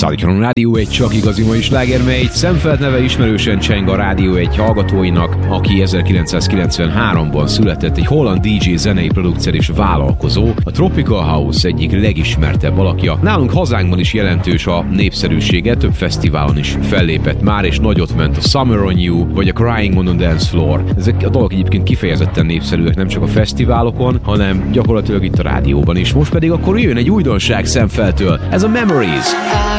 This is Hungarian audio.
Szállítson Rádió 1 csak igazi mai sláger, mely Szemfeld neve ismerősen cseng a Rádió 1 hallgatóinak, aki 1993-ban született, egy holland DJ, zenei producer és vállalkozó, a Tropical House egyik legismertebb alakja. Nálunk hazánkban is jelentős a népszerűsége, több fesztiválon is fellépett már, és nagyot ment a Summer on You, vagy a Crying on the Dance Floor. Ezek a dolgok egyébként kifejezetten népszerűek, nem csak a fesztiválokon, hanem gyakorlatilag itt a rádióban is. Most pedig akkor jön egy újdonság Szemfeldtől, ez a Memories.